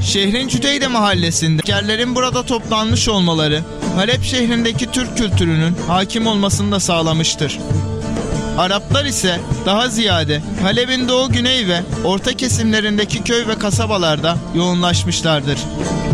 Şehrin Cüdeyde mahallesinde askerlerin burada toplanmış olmaları Halep şehrindeki Türk kültürünün hakim olmasını da sağlamıştır. Araplar ise daha ziyade Halep'in doğu, güney ve orta kesimlerindeki köy ve kasabalarda yoğunlaşmışlardır.